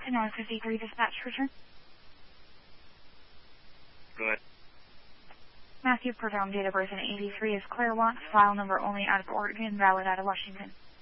North 53 dispatch return. Go ahead. Matthew Perdome, date of birth in 83 is Claire Watts, file number only out of Oregon, valid out of Washington.